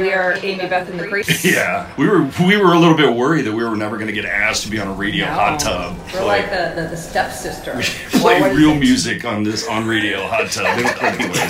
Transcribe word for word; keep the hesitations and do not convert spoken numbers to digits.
we are Amy Beth and the Creeps. Yeah, we were we were a little bit worried that we were never going to get asked to be on a radio No. hot tub. We're like, like the, the, the stepsister. We play real music on this on radio hot tub. Anyways,